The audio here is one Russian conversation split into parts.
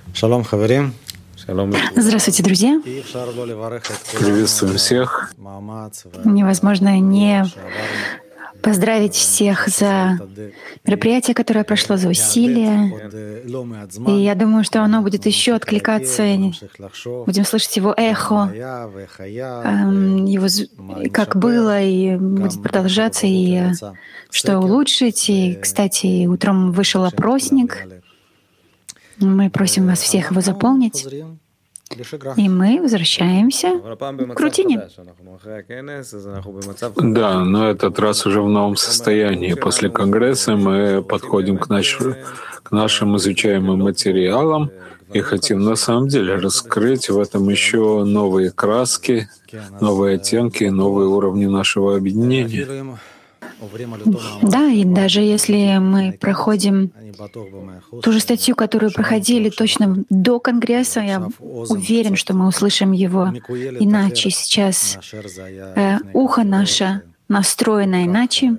Здравствуйте, друзья! Приветствуем всех. Невозможно не поздравить всех за мероприятие, которое прошло, за усилия. И я думаю, что оно будет еще откликаться, будем слышать его эхо, как было, и будет продолжаться, и что улучшить. И, кстати, утром вышел опросник. Мы просим вас всех его заполнить. И мы возвращаемся к рутине. Да, но этот раз уже в новом состоянии. После Конгресса мы подходим к нашим изучаемым материалам и хотим на самом деле раскрыть в этом еще новые краски, новые оттенки, новые уровни нашего объединения. Да, и даже если мы проходим ту же статью, которую проходили точно до Конгресса, я уверен, что мы услышим его иначе. Сейчас ухо наше настроено иначе.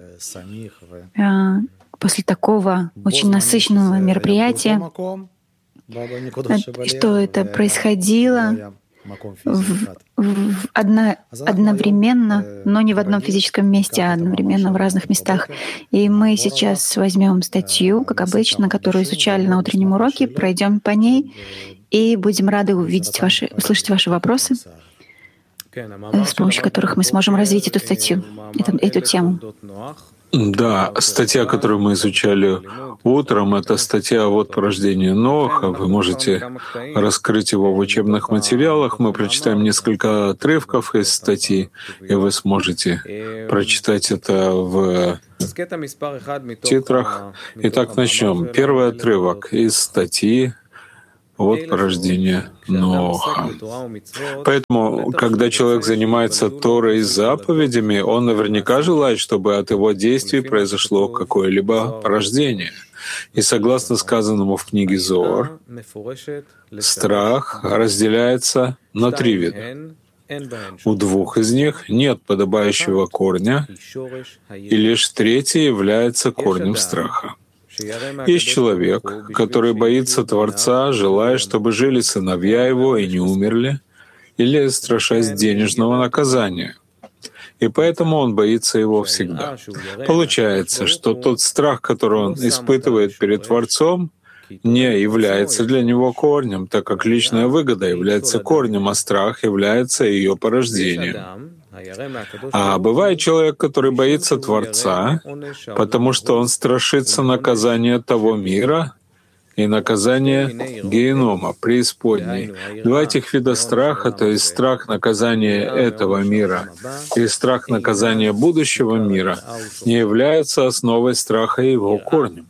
После такого очень насыщенного мероприятия, что это происходило одновременно, но не в одном физическом месте, а одновременно в разных местах. И мы сейчас возьмем статью, как обычно, которую изучали на утреннем уроке, пройдем по ней и будем рады услышать ваши вопросы, с помощью которых мы сможем развить эту статью, эту тему. Да, статья, которую мы изучали утром, это статья «Вот порождение Ноаха». Вы можете раскрыть его в учебных материалах. Мы прочитаем несколько отрывков из статьи, и вы сможете прочитать это в титрах. Итак, начнем. Первый отрывок из статьи «Вот порождение Ноаха». Поэтому, когда человек занимается Торой и заповедями, он наверняка желает, чтобы от его действий произошло какое-либо порождение. И согласно сказанному в книге Зоар, страх разделяется на 3 вида. У 2 из них нет подобающего корня, и лишь 3 является корнем страха. Есть человек, который боится Творца, желая, чтобы жили сыновья его и не умерли, или страшась денежного наказания. И поэтому он боится его всегда. Получается, что тот страх, который он испытывает перед Творцом, не является для него корнем, так как личная выгода является корнем, а страх является ее порождением. А бывает человек, который боится Творца, потому что он страшится наказания того мира и наказания генома, преисподней. 2 этих вида страха, то есть страх наказания этого мира и страх наказания будущего мира, не являются основой страха и его корнем.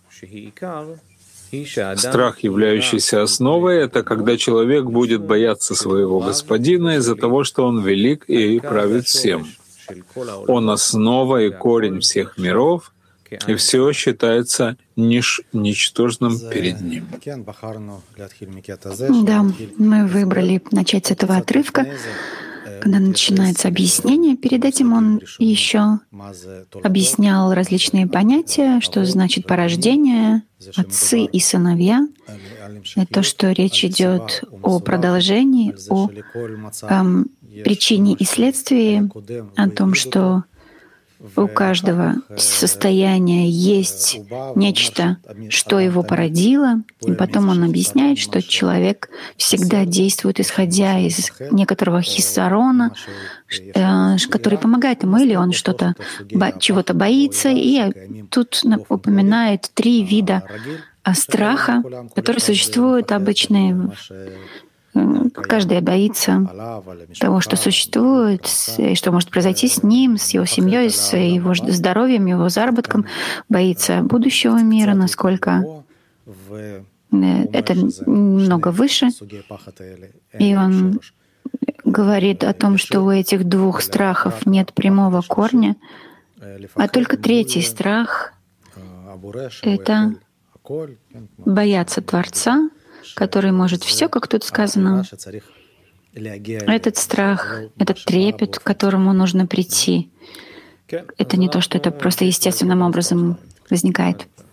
Страх, являющийся основой, — это когда человек будет бояться своего господина из-за того, что он велик и правит всем. Он — основа и корень всех миров, и все считается ничтожным перед ним. Да, мы выбрали начать с этого отрывка, когда начинается объяснение. Перед этим он еще объяснял различные понятия, что значит порождение, отцы и сыновья. Это то, что речь идет о продолжении, о причине и следствии, о том, что у каждого состояния есть нечто, что его породило, и потом он объясняет, что человек всегда действует, исходя из некоторого хиссарона, который помогает ему, или он чего-то боится, и тут упоминает 3 вида страха, которые существуют обычные. Каждый боится того, что существует, и что может произойти с ним, с его семьей, с его здоровьем, его заработком, боится будущего мира, насколько это немного выше. И он говорит о том, что у этих 2 страхов нет прямого корня, а только 3-й страх — это бояться Творца, который может все, как тут сказано. Этот страх, этот трепет, к которому нужно прийти, это не то, что это просто естественным образом возникает.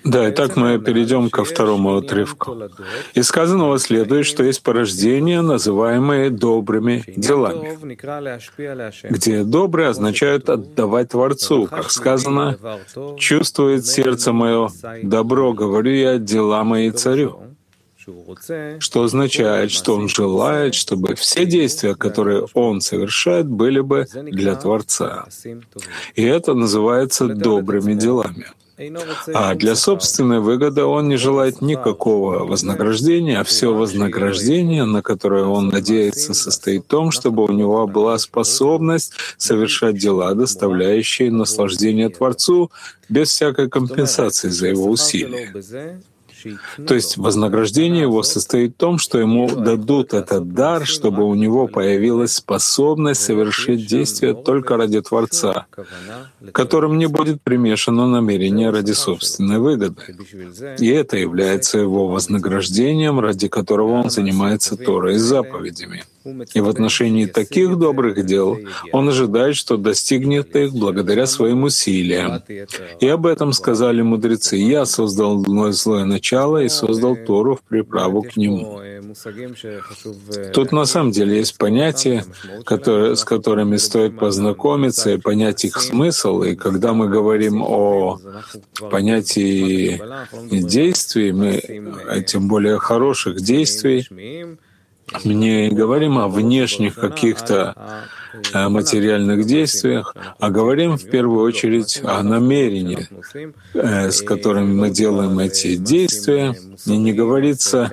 Да, итак, мы перейдем ко второму отрывку. Из сказанного следует, что есть порождения, называемые добрыми делами, где добрые означают отдавать Творцу. Как сказано, «Чувствует сердце мое, добро говорю я, дела мои царю». Что означает, что он желает, чтобы все действия, которые он совершает, были бы для Творца. И это называется добрыми делами. А для собственной выгоды он не желает никакого вознаграждения, а все вознаграждение, на которое он надеется, состоит в том, чтобы у него была способность совершать дела, доставляющие наслаждение Творцу, без всякой компенсации за его усилия. То есть вознаграждение его состоит в том, что ему дадут этот дар, чтобы у него появилась способность совершить действие только ради Творца, которым не будет примешано намерение ради собственной выгоды. И это является его вознаграждением, ради которого он занимается Торой и заповедями. И в отношении таких добрых дел он ожидает, что достигнет их благодаря своим усилиям. И об этом сказали мудрецы: «Я создал злое начало и создал Тору в приправу к нему». Тут на самом деле есть понятия, с которыми стоит познакомиться и понять их смысл. И когда мы говорим о понятии действий, тем более хороших действий, мы не говорим о внешних каких-то материальных действиях, а говорим в первую очередь о намерении, с которыми мы делаем эти действия. И не говорится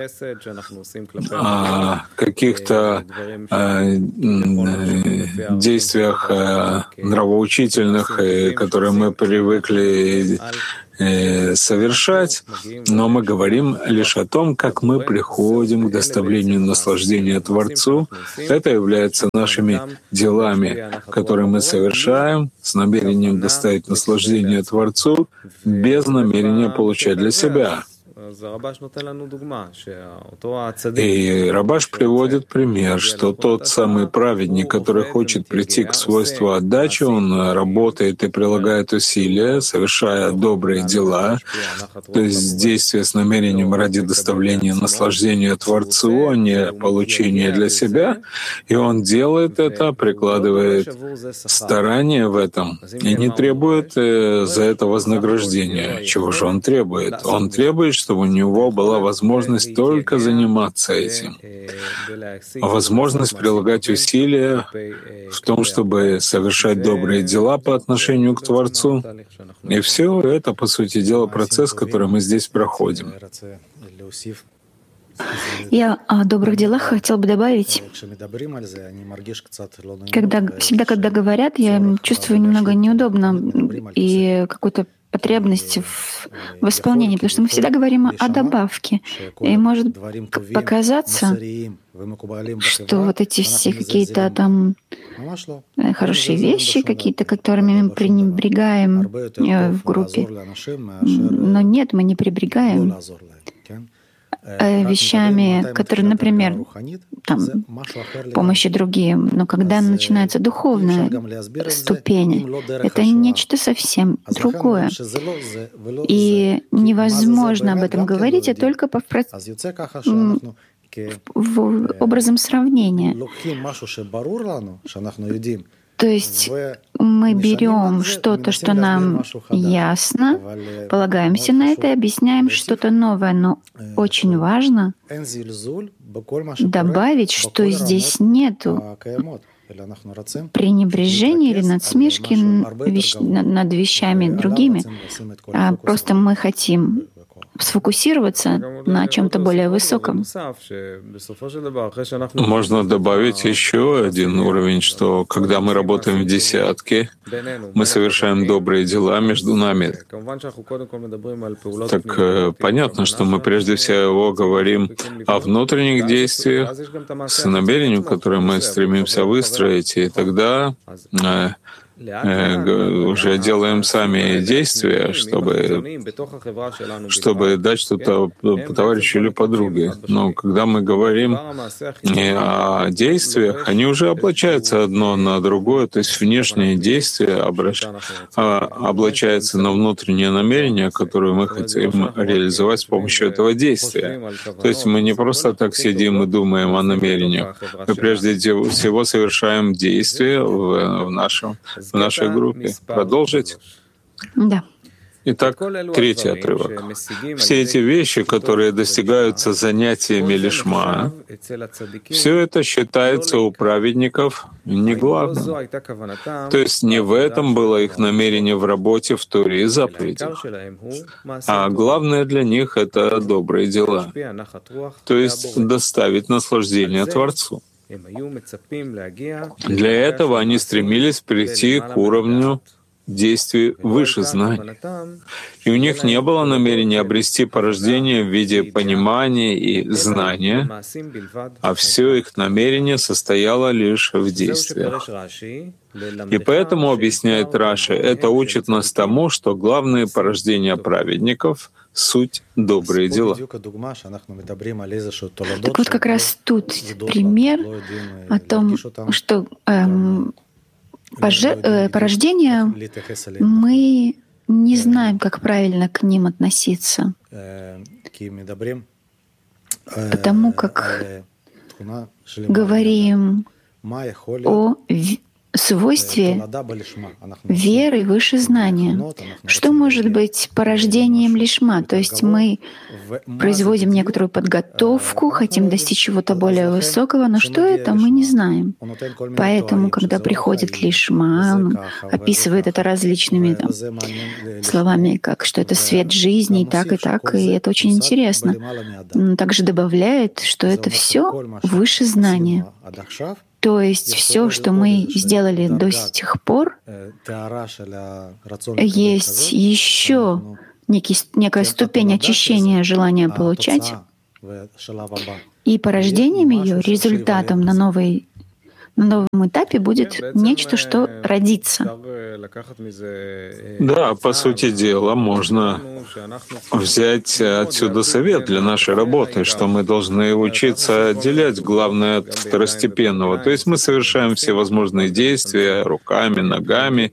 о каких-то действиях нравоучительных, которые мы привыкли совершать, но мы говорим лишь о том, как мы приходим к доставлению наслаждения Творцу. Это является нашими делами, которые мы совершаем с намерением доставить наслаждение Творцу без намерения получать для себя. И Рабаш приводит пример, что тот самый праведник, который хочет прийти к свойству отдачи, он работает и прилагает усилия, совершая добрые дела, то есть действия с намерением ради доставления наслаждения Творцу, а не получения для себя, и он делает это, прикладывает старания в этом и не требует за это вознаграждения. Чего же он требует? Он требует, чтобы у него была возможность только заниматься этим, возможность прилагать усилия в том, чтобы совершать добрые дела по отношению к Творцу. И все это, по сути дела, процесс, который мы здесь проходим. Я о добрых делах хотел бы добавить. Когда говорят, я чувствую немного неудобно и какую-то потребность в исполнении, потому что мы всегда говорим о добавке. И может показаться, что вот эти все какие-то там хорошие вещи, какие-то, которыми мы пренебрегаем в группе. Но нет, мы не пренебрегаем вещами, которые, например, там, помощи другим. Но когда начинается духовная ступень, это нечто совсем другое. И невозможно об этом говорить, а только образом сравнения. То есть мы берем что-то, что нам ясно, полагаемся на это и объясняем что-то новое. Но очень важно добавить, что здесь нету пренебрежения или надсмешки над вещами другими. Просто мы хотим сфокусироваться на чем-то более высоком. Можно добавить еще один уровень, что когда мы работаем в десятке, мы совершаем добрые дела между нами. Так понятно, что мы прежде всего говорим о внутренних действиях с намерением, которое мы стремимся выстроить, и тогда уже делаем сами действия, чтобы дать что-то товарищу или подруге. Но когда мы говорим о действиях, они уже облачаются одно на другое, то есть внешнее действие облачается на внутреннее намерение, которое мы хотим реализовать с помощью этого действия. То есть мы не просто так сидим и думаем о намерениях, мы прежде всего совершаем действия в нашей группе. Продолжить? Да. Итак, третий отрывок. Все эти вещи, которые достигаются занятиями лишма, все это считается у праведников не главным. То есть не в этом было их намерение в работе, в Торе и заповедях. А главное для них — это добрые дела. То есть доставить наслаждение Творцу. Для этого они стремились прийти к уровню действий выше знаний. И у них не было намерения обрести порождение в виде понимания и знания, а все их намерение состояло лишь в действиях. И поэтому, объясняет Раши, это учит нас тому, что главные порождения праведников — суть добрые дела. Так вот, как раз тут пример о том, что порождения мы не знаем, как правильно к ним относиться, потому как говорим о свойстве веры выше знания. Что может быть порождением лишма? То есть мы производим некоторую подготовку, хотим достичь чего-то более высокого, но что это, мы не знаем. Поэтому, когда приходит лишма, он описывает это различными словами, как что это свет жизни, и так, и это очень интересно. Он также добавляет, что это все выше знания. То есть все, что мы сделали до сих пор, есть еще некая ступень очищения желания получать, и порождением ее, результатом на новом этапе будет нечто, что родится. Да, по сути дела, можно взять отсюда совет для нашей работы, что мы должны учиться отделять главное от второстепенного. То есть мы совершаем все возможные действия руками, ногами,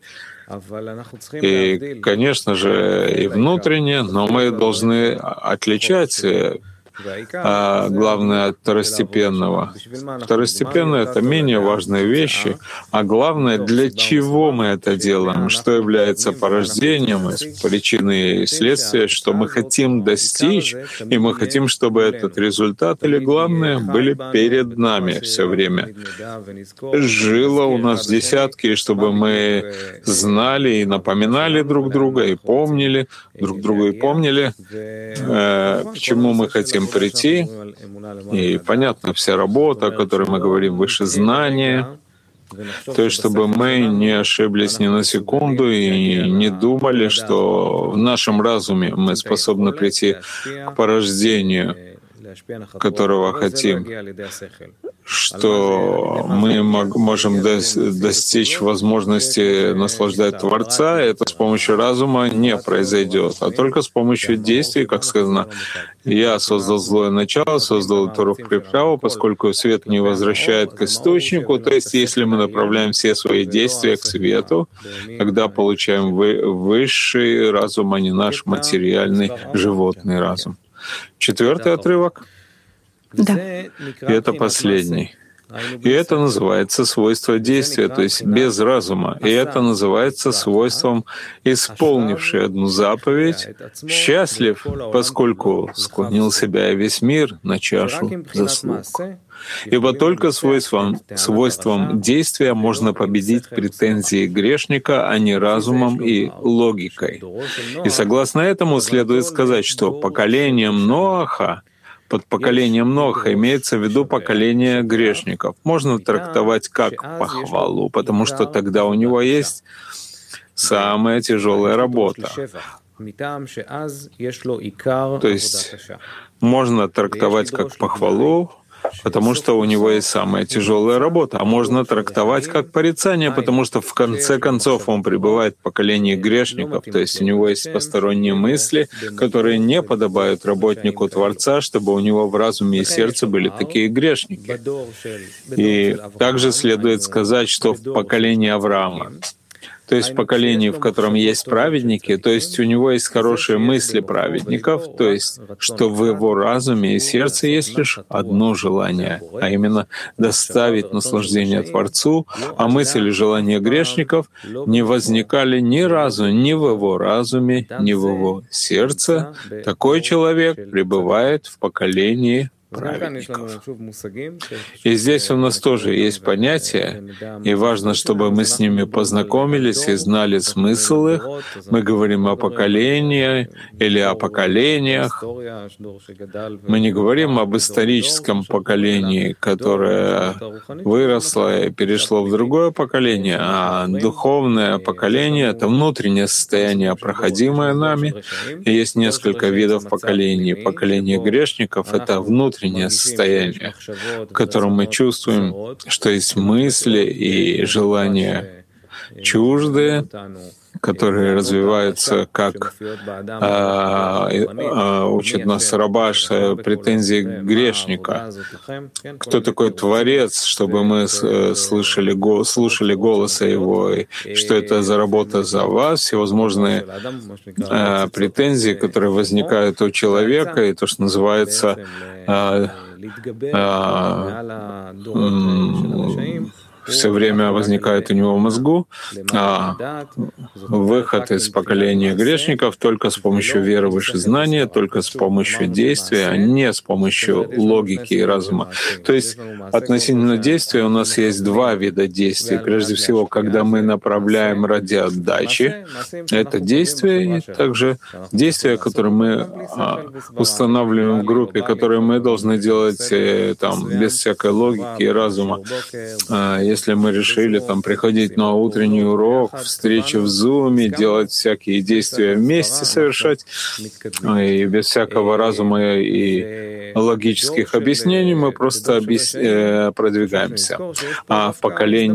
и, конечно же, и внутренне, но мы должны отличать главное от второстепенного. Второстепенное — это менее важные вещи, а главное, для чего мы это делаем, что является порождением, причиной и следствием, что мы хотим достичь, и мы хотим, чтобы этот результат или главное были перед нами все время. Жило у нас десятки, чтобы мы знали и напоминали друг друга, и помнили друг друга, и помнили, к чему мы хотим прийти. И понятно, вся работа, о которой мы говорим, выше знания, то есть чтобы мы не ошиблись ни на секунду и не думали, что в нашем разуме мы способны прийти к порождению, которого хотим, что мы можем достичь возможности наслаждать Творца, это с помощью разума не произойдет, а только с помощью действий, как сказано, «Я создал злое начало, создал Тору в приправу, поскольку свет не возвращает к источнику». То есть если мы направляем все свои действия к свету, тогда получаем высший разум, а не наш материальный животный разум. Четвертый отрывок. Да. И это последний. И это называется свойство действия, то есть без разума. И это называется свойством, исполнивший одну заповедь, счастлив, поскольку склонил себя и весь мир на чашу заслуг. Ибо только свойством действия можно победить претензии грешника, а не разумом и логикой. И согласно этому следует сказать, что поколением Ноаха, под поколением Ноаха имеется в виду поколение грешников. Можно трактовать как похвалу, потому что тогда у него есть самая тяжелая работа. То есть можно трактовать как похвалу, потому что у него есть самая тяжелая работа. А можно трактовать как порицание, потому что в конце концов он пребывает в поколении грешников, то есть у него есть посторонние мысли, которые не подобают работнику Творца, чтобы у него в разуме и сердце были такие грешники. И также следует сказать, что в поколении Авраама, то есть в поколении, в котором есть праведники, то есть у него есть хорошие мысли праведников, то есть что в его разуме и сердце есть лишь одно желание, а именно доставить наслаждение Творцу, а мысли и желания грешников не возникали ни разу ни в его разуме, ни в его сердце. Такой человек пребывает в поколении праведников. И здесь у нас тоже есть понятия, и важно, чтобы мы с ними познакомились и знали смысл их. Мы говорим о поколении или о поколениях. Мы не говорим об историческом поколении, которое выросло и перешло в другое поколение, а духовное поколение — это внутреннее состояние, проходимое нами. И есть несколько видов поколений. Поколение грешников — это внутреннее состояние, в котором мы чувствуем, что есть мысли и желания чуждые, которые развиваются, как учит нас Рабаш, претензии грешника. Кто такой Творец, чтобы мы слушали голоса Его, и что это за работа за вас, всевозможные претензии, которые возникают у человека, и то, что называется все время возникает у него в мозгу, выход из поколения грешников только с помощью веры выше знания, только с помощью действия, а не с помощью логики и разума. То есть относительно действия у нас есть два вида действий. Прежде всего, когда мы направляем ради отдачи, это действие, и также действия, которые мы устанавливаем в группе, которые мы должны делать там, без всякой логики и разума. Если мы решили там приходить на утренний урок, встречи в Zoom, делать всякие действия вместе совершать, и без всякого разума и логических объяснений мы просто продвигаемся. А в поколении